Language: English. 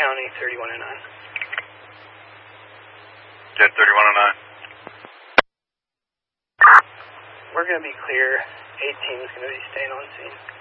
County, 3109. 10-3109. We're going to be clear. 18 is going to be staying on scene.